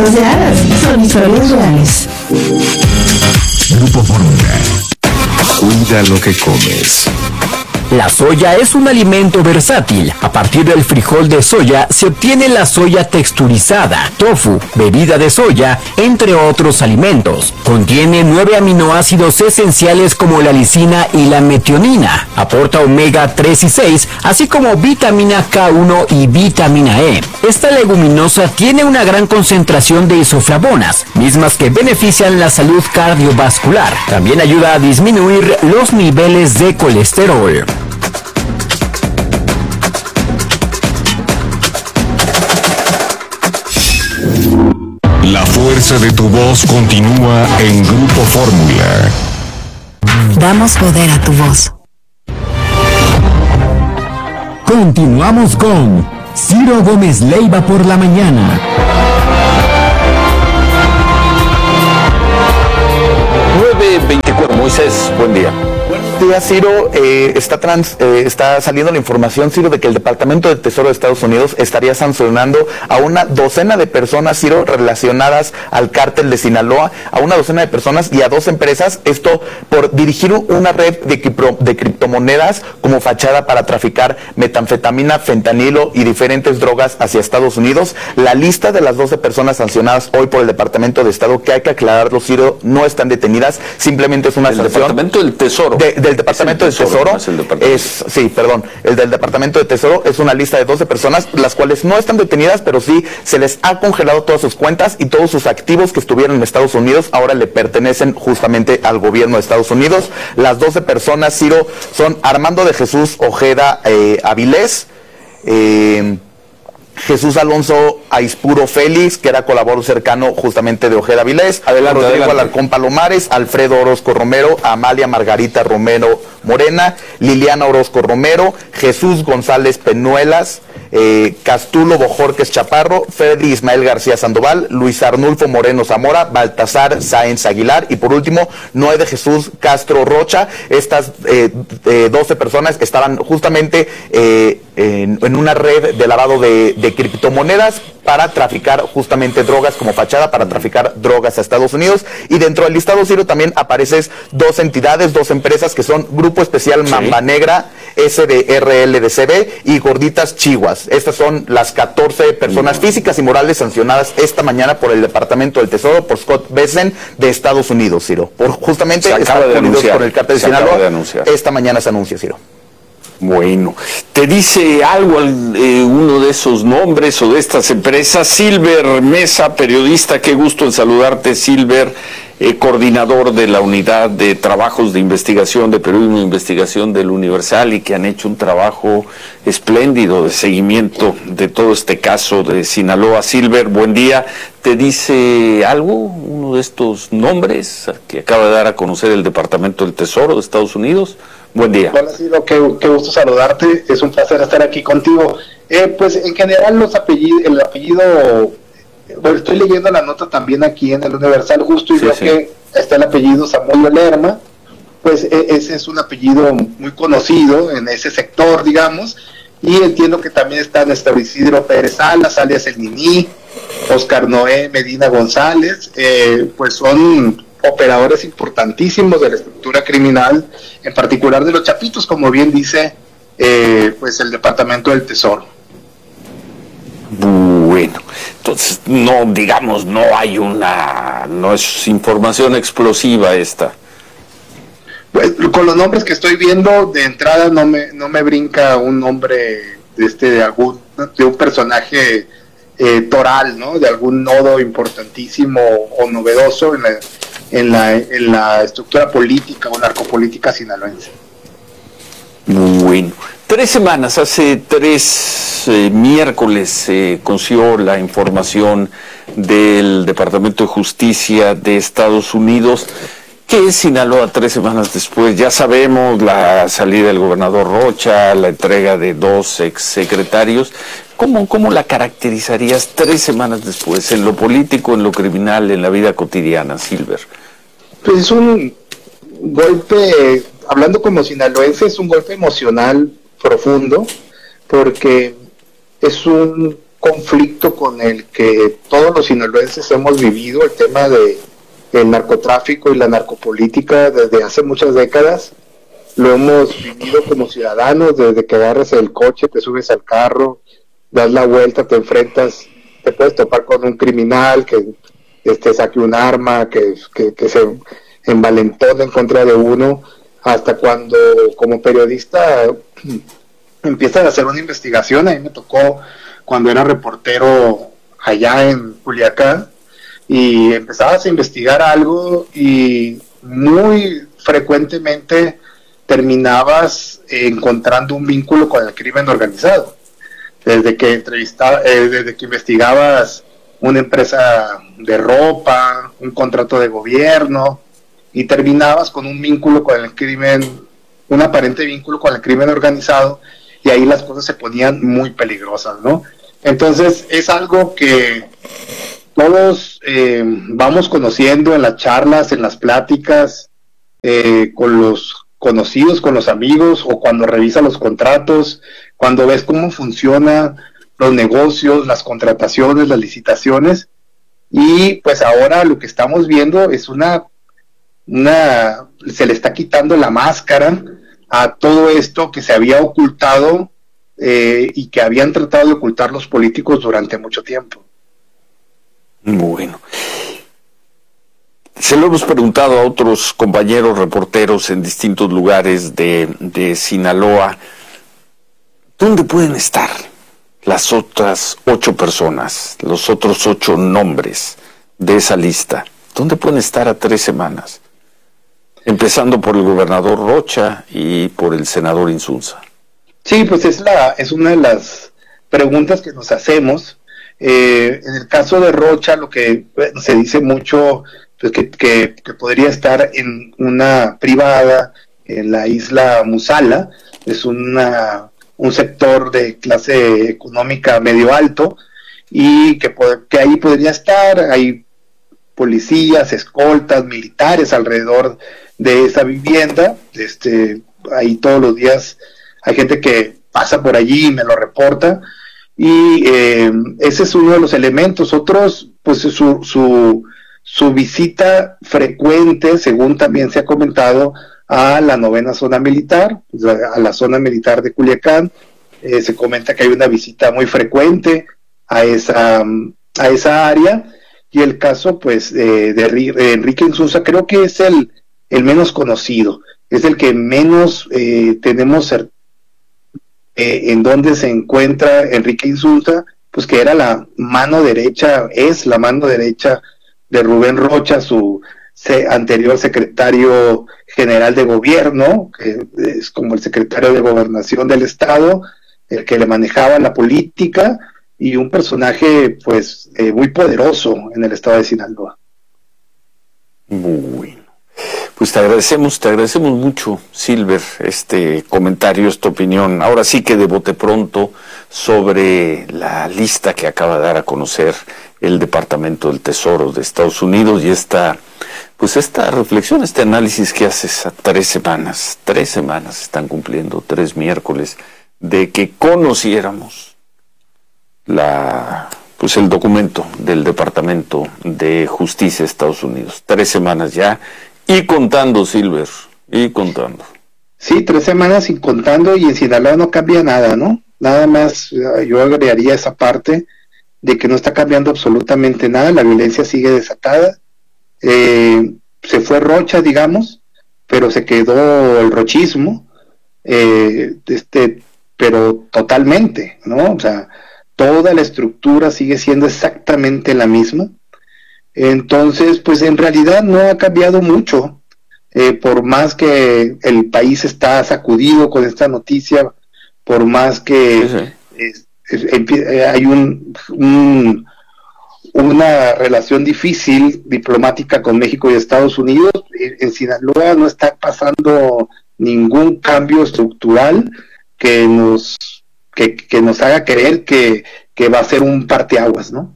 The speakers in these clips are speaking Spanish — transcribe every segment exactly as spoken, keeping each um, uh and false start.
cuentos de hadas, son historias reales. Grupo Fórmula. Cuida lo que comes. La soya es un alimento versátil. A partir del frijol de soya se obtiene la soya texturizada, tofu, bebida de soya, entre otros alimentos. Contiene nueve aminoácidos esenciales como la lisina y la metionina. Aporta omega tres y seis, así como vitamina K uno y vitamina E. Esta leguminosa tiene una gran concentración de isoflavonas, mismas que benefician la salud cardiovascular. También ayuda a disminuir los niveles de colesterol. La fuerza de tu voz continúa en Grupo Fórmula. Damos poder a tu voz. Continuamos con Ciro Gómez Leiva por la mañana. nueve veinticuatro, Moisés, buen día. Buenos días, Ciro. Eh, está, trans, eh, está saliendo la información, Ciro, de que el Departamento de Tesoro de Estados Unidos estaría sancionando a una docena de personas, Ciro, relacionadas al cártel de Sinaloa, a una docena de personas y a dos empresas, esto por dirigir una red de, cripto, de criptomonedas como fachada para traficar metanfetamina, fentanilo y diferentes drogas hacia Estados Unidos. La lista de las doce personas sancionadas hoy por el Departamento de Estado, que hay que aclararlo, Ciro, no están detenidas, simplemente es una el sanción. Departamento del Tesoro. De, del Departamento del Tesoro, es, el departamento. es sí, perdón, el del Departamento de Tesoro es una lista de doce personas, las cuales no están detenidas, pero sí se les ha congelado todas sus cuentas y todos sus activos que estuvieron en Estados Unidos ahora le pertenecen justamente al gobierno de Estados Unidos. Las doce personas, Ciro, son Armando de Jesús Ojeda eh, Avilés, eh, Jesús Alonso Aispuro Félix, que era colaborador cercano justamente de Ojeda Avilés, adelante, Rodrigo adelante. Alarcón Palomares, Alfredo Orozco Romero, Amalia Margarita Romero Morena, Liliana Orozco Romero, Jesús González Penuelas, eh, Castulo Bojorques Chaparro, Freddy Ismael García Sandoval, Luis Arnulfo Moreno Zamora, Baltasar Sáenz Aguilar y por último Noé de Jesús Castro Rocha. Estas eh, eh, doce personas estaban justamente eh, en, en una red de lavado de, de criptomonedas para traficar justamente drogas como fachada, para traficar drogas a Estados Unidos. Y dentro del listado, Ciro, también aparecen dos entidades, dos empresas que son Grupo Especial sí. Mamba Negra, S D R L D C B y Gorditas Chihuas. Estas son las catorce personas sí. físicas y morales sancionadas esta mañana por el Departamento del Tesoro, por Scott Bessent de Estados Unidos, Ciro. Por justamente estar unidos por el cártel de Sinaloa. Esta mañana se anuncia, Ciro. Bueno, ¿te dice algo eh, uno de esos nombres o de estas empresas? Silver Mesa, periodista, qué gusto en saludarte, Silver, eh, coordinador de la Unidad de Trabajos de Investigación, de Periodismo de Investigación del Universal, y que han hecho un trabajo espléndido de seguimiento de todo este caso de Sinaloa. Silver, buen día. ¿Te dice algo uno de estos nombres que acaba de dar a conocer el Departamento del Tesoro de Estados Unidos? Buen día. Hola, Ciro, qué, qué gusto saludarte, es un placer estar aquí contigo. Eh, pues en general los apellidos, el apellido, bueno, estoy leyendo la nota también aquí en el Universal justo y sí, veo sí. que está el apellido Samuel Lerma, pues e, ese es un apellido muy conocido en ese sector, digamos, y entiendo que también está Néstor Isidro Pérez Salas, alias El Niní, Oscar Noé Medina González, eh, pues son operadores importantísimos de la estructura criminal, en particular de los Chapitos, como bien dice eh, pues el Departamento del Tesoro. Bueno, entonces no, digamos, no hay una, no es información explosiva esta. Pues con los nombres que estoy viendo, de entrada no me no me brinca un nombre de este de algún de un personaje eh, toral, ¿no? De algún nodo importantísimo o novedoso en la en la, en la estructura política o narcopolítica sinaloense. Bueno, tres semanas, hace tres eh, miércoles se eh, consiguió la información del Departamento de Justicia de Estados Unidos. ¿Qué es Sinaloa tres semanas después? Ya sabemos la salida del gobernador Rocha, la entrega de dos exsecretarios. ¿Cómo, ¿Cómo la caracterizarías tres semanas después, en lo político, en lo criminal, en la vida cotidiana, Silver? Pues es un golpe, hablando como sinaloense, es un golpe emocional profundo, porque es un conflicto con el que todos los sinaloenses hemos vivido, el tema de el narcotráfico y la narcopolítica desde hace muchas décadas. Lo hemos vivido como ciudadanos, desde que agarras el coche, te subes al carro, das la vuelta, te enfrentas, te puedes topar con un criminal que este, saque un arma, que, que, que se envalentone en contra de uno, hasta cuando como periodista empiezas a hacer una investigación. A mí me tocó cuando era reportero allá en Culiacán, y empezabas a investigar algo y muy frecuentemente terminabas encontrando un vínculo con el crimen organizado. Desde que entrevistaba, eh, desde que investigabas una empresa de ropa, un contrato de gobierno, y terminabas con un vínculo con el crimen, un aparente vínculo con el crimen organizado, y ahí las cosas se ponían muy peligrosas, ¿no? Entonces es algo que todos eh, vamos conociendo en las charlas, en las pláticas, eh, con los conocidos, con los amigos, o cuando revisas los contratos, cuando ves cómo funcionan los negocios, las contrataciones, las licitaciones. Y pues ahora lo que estamos viendo es una, una se le está quitando la máscara a todo esto que se había ocultado eh, y que habían tratado de ocultar los políticos durante mucho tiempo. Bueno, se lo hemos preguntado a otros compañeros reporteros en distintos lugares de, de Sinaloa. ¿Dónde pueden estar las otras ocho personas, los otros ocho nombres de esa lista? ¿Dónde pueden estar a tres semanas? Empezando por el gobernador Rocha y por el senador Insunza. Sí, pues es la es una de las preguntas que nos hacemos. Eh, en el caso de Rocha, lo que se dice mucho, pues que, que, que podría estar en una privada en la isla Musala. Es una un sector de clase económica medio alto, y que, que ahí podría estar, hay policías, escoltas, militares alrededor de esa vivienda. Este, ahí todos los días hay gente que pasa por allí y me lo reporta, y eh, ese es uno de los elementos. Otros, pues su, su, su visita frecuente, según también se ha comentado, a la novena zona militar, a la zona militar de Culiacán. Eh, se comenta que hay una visita muy frecuente a esa, a esa área, y el caso pues eh, de, de Enrique Insunza creo que es el, el menos conocido, es el que menos eh, tenemos eh, en donde se encuentra Enrique Insunza, pues que era la mano derecha, es la mano derecha de Rubén Rocha, su se, anterior secretario general de gobierno, que es como el secretario de gobernación del estado, el que le manejaba la política, y un personaje pues eh, muy poderoso en el estado de Sinaloa. Bueno, pues te agradecemos, te agradecemos mucho, Silver, este comentario, esta opinión, ahora sí que de bote pronto, sobre la lista que acaba de dar a conocer el Departamento del Tesoro de Estados Unidos, y esta, pues esta reflexión, este análisis que haces a tres semanas, tres semanas están cumpliendo, tres miércoles, de que conociéramos la, pues el documento del Departamento de Justicia de Estados Unidos. Tres semanas ya, y contando, Silver, y contando. Sí, tres semanas y contando, y en Sinaloa no cambia nada, ¿no? Nada más, yo agregaría esa parte de que no está cambiando absolutamente nada, la violencia sigue desatada. Eh, se fue Rocha, digamos, pero se quedó el rochismo, eh, este, pero totalmente, ¿no? O sea, toda la estructura sigue siendo exactamente la misma. Entonces, pues en realidad no ha cambiado mucho, eh, por más que el país está sacudido con esta noticia, por más que sí, sí. Es, es, es, hay un, un una relación difícil diplomática con México y Estados Unidos. En Sinaloa no está pasando ningún cambio estructural que nos que, que nos haga creer que, que va a ser un parteaguas, ¿no?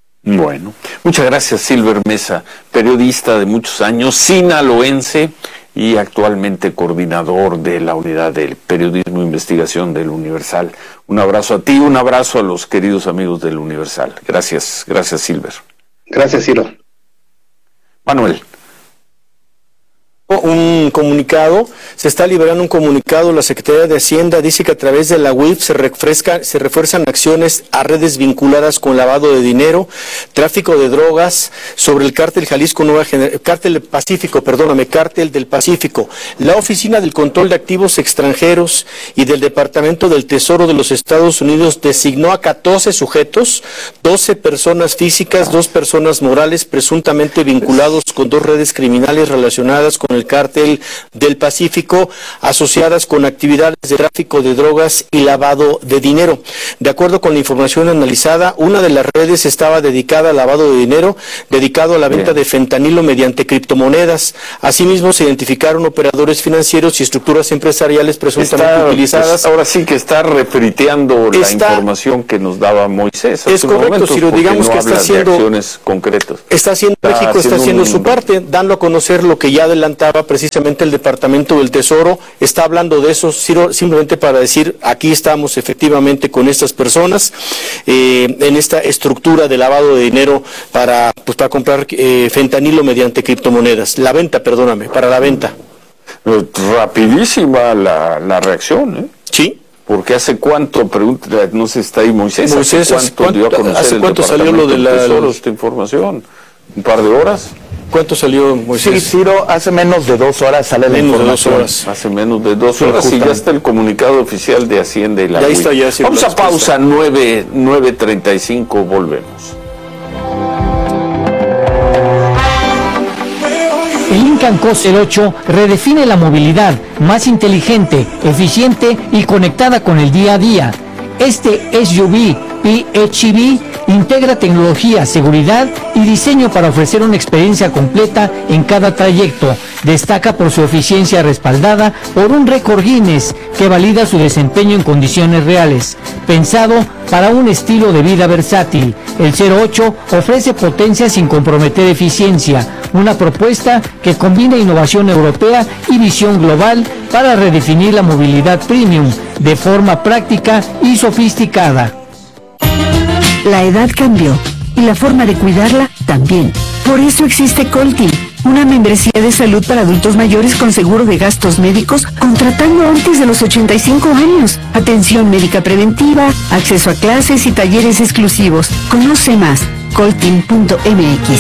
Bueno, muchas gracias, Silver Mesa, periodista de muchos años, sinaloense, y actualmente coordinador de la unidad del periodismo e investigación del Universal. Un abrazo a ti, un abrazo a los queridos amigos del Universal. Gracias, gracias Silver. Gracias, Ciro. Manuel. Un comunicado, se está liberando un comunicado, la Secretaría de Hacienda dice que a través de la U I F se refresca, se refuerzan acciones a redes vinculadas con lavado de dinero, tráfico de drogas, sobre el cártel Jalisco Nueva Generación, cártel Pacífico, perdóname, cártel del Pacífico. La Oficina del Control de Activos Extranjeros y del Departamento del Tesoro de los Estados Unidos designó a catorce sujetos, doce personas físicas, dos personas morales, presuntamente vinculados con dos redes criminales relacionadas con el cártel del Pacífico, asociadas con actividades de tráfico de drogas y lavado de dinero. De acuerdo con la información analizada, una de las redes estaba dedicada al lavado de dinero, dedicado a la venta de fentanilo mediante criptomonedas. Asimismo, se identificaron operadores financieros y estructuras empresariales presuntamente Está, utilizadas. Pues, ahora sí que está refriteando la Está, información que nos daba Moisés. Es correcto, Ciro, digamos no que está habla haciendo de acciones concretas. Está haciendo Está México, está haciendo haciendo un- su parte, dando a conocer lo que ya adelantaba precisamente el Departamento del Tesoro. Está hablando de eso, Ciro, simplemente para decir, aquí estamos efectivamente con estas personas, eh, en esta estructura de lavado de dinero para, pues, para comprar eh, fentanilo mediante criptomonedas. La venta, perdóname, para la venta. Rapidísima la, la reacción, ¿eh? Sí. Porque hace cuánto, pregunta, no sé si está ahí Moisés, Moisés, ¿hace cuánto, ¿hace dio a cuánto- conocer hace el cuánto salió lo de Departamento del la- Tesoro esta información? ¿Un par de horas? ¿Cuánto salió, Moisés? Sí, Ciro, hace menos de dos horas sale la Menos de dos información. horas. Hace menos de dos Sí, horas y justamente. ya está el comunicado oficial de Hacienda y la Ya U I F. está, ya, sí, Vamos la a pausa, nueve, nueve treinta y cinco, volvemos. El Lincoln Co cero ocho redefine la movilidad, más inteligente, eficiente y conectada con el día a día. Este S U V P H E V integra tecnología, seguridad y diseño para ofrecer una experiencia completa en cada trayecto. Destaca por su eficiencia respaldada por un récord Guinness que valida su desempeño en condiciones reales. Pensado para un estilo de vida versátil, el cero ocho ofrece potencia sin comprometer eficiencia, una propuesta que combina innovación europea y visión global para redefinir la movilidad premium de forma práctica y sofisticada. La edad cambió y la forma de cuidarla también. Por eso existe Coltin, una membresía de salud para adultos mayores con seguro de gastos médicos contratando antes de los ochenta y cinco años. Atención médica preventiva, acceso a clases y talleres exclusivos. Conoce más, coltin punto m x.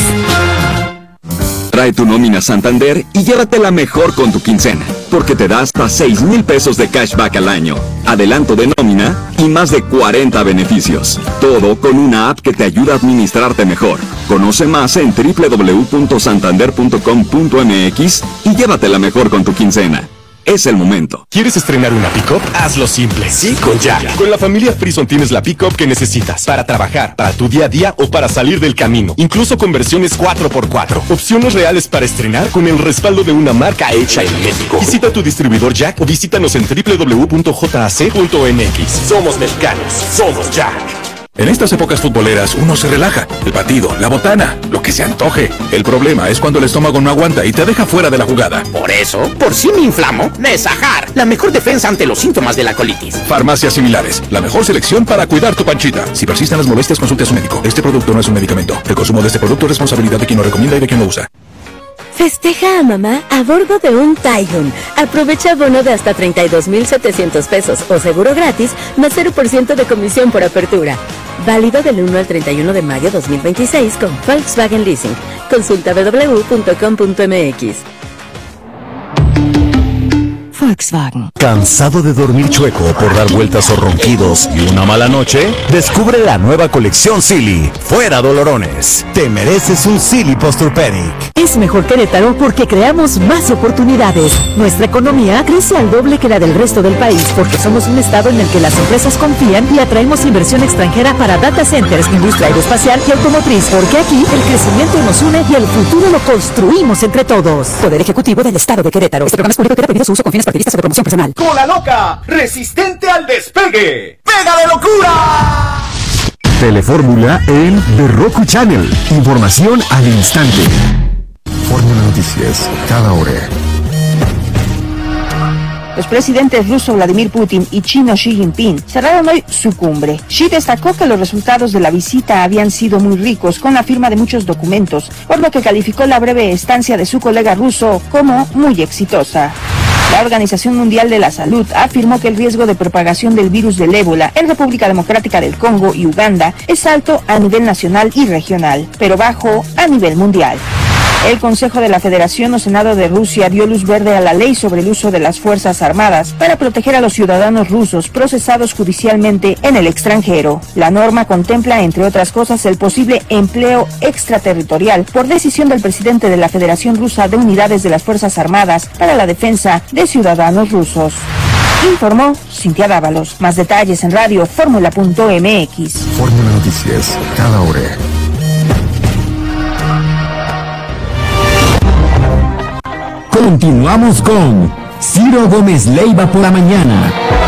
Trae tu nómina Santander y llévatela mejor con tu quincena, porque te da hasta seis mil pesos de cashback al año, adelanto de nómina y más de cuarenta beneficios. Todo con una app que te ayuda a administrarte mejor. Conoce más en doble u doble u doble u punto santander punto com punto m x y llévatela mejor con tu quincena. Es el momento. ¿Quieres estrenar una pick-up? Hazlo simple. Sí, con Jack. Con la familia Frison tienes la pick-up que necesitas para trabajar, para tu día a día o para salir del camino. Incluso con versiones cuatro por cuatro. Opciones reales para estrenar con el respaldo de una marca hecha en México. Visita tu distribuidor Jack o visítanos en doble u doble u doble u punto j a c punto m x. Somos mexicanos. Somos Jack. En estas épocas futboleras uno se relaja, el batido, la botana, lo que se antoje. El problema es cuando el estómago no aguanta y te deja fuera de la jugada. Por eso, por si me inflamo, Nesajar, la mejor defensa ante los síntomas de la colitis. Farmacias similares, la mejor selección para cuidar tu panchita. Si persisten las molestias, consulte a su médico. Este producto no es un medicamento. El consumo de este producto es responsabilidad de quien lo recomienda y de quien lo usa. Festeja a mamá a bordo de un Taigun. Aprovecha bono de hasta treinta y dos mil setecientos pesos o seguro gratis más cero por ciento de comisión por apertura. Válido del uno al treinta y uno de mayo dos mil veintiséis con Volkswagen Leasing. Consulta w w w punto com punto m x. Volkswagen. ¿Cansado de dormir chueco por dar vueltas o ronquidos y una mala noche? Descubre la nueva colección Silly. Fuera dolorones. Te mereces un Silly Posturpedic. Es mejor Querétaro porque creamos más oportunidades. Nuestra economía crece al doble que la del resto del país porque somos un estado en el que las empresas confían y atraemos inversión extranjera para data centers, industria aeroespacial y automotriz. Porque aquí el crecimiento nos une y el futuro lo construimos entre todos. Poder Ejecutivo del Estado de Querétaro. Este programa es público y queda prohibido su uso con fines partidistas o de promoción personal. Cola loca, resistente al despegue. ¡Pega de locura! Telefórmula en The Roku Channel. Información al instante. Fórmula Noticias, cada hora. Los presidentes ruso Vladimir Putin y chino Xi Jinping cerraron hoy su cumbre. Xi destacó que los resultados de la visita habían sido muy ricos, con la firma de muchos documentos, por lo que calificó la breve estancia de su colega ruso como muy exitosa. La Organización Mundial de la Salud afirmó que el riesgo de propagación del virus del ébola en República Democrática del Congo y Uganda es alto a nivel nacional y regional, pero bajo a nivel mundial. El Consejo de la Federación o Senado de Rusia dio luz verde a la ley sobre el uso de las Fuerzas Armadas para proteger a los ciudadanos rusos procesados judicialmente en el extranjero. La norma contempla, entre otras cosas, el posible empleo extraterritorial por decisión del presidente de la Federación Rusa de unidades de las Fuerzas Armadas para la defensa de ciudadanos rusos. Informó Cintia Dávalos. Más detalles en radio fórmula punto m x. Fórmula Noticias, cada hora. Continuamos con Ciro Gómez Leiva por la mañana.